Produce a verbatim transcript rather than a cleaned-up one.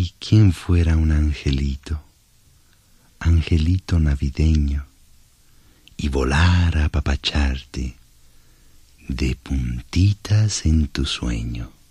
Ay, quién fuera un angelito, angelito navideño, y volar a apapacharte de puntitas en tu sueño.